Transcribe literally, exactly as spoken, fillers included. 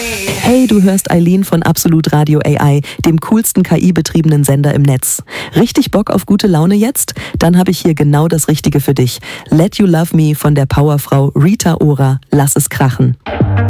Hey, du hörst Eileen von Absolut Radio A I, dem coolsten K I-betriebenen Sender im Netz. Richtig Bock auf gute Laune jetzt? Dann habe ich hier genau das Richtige für dich. Let You Love Me von der Powerfrau Rita Ora. Lass es krachen.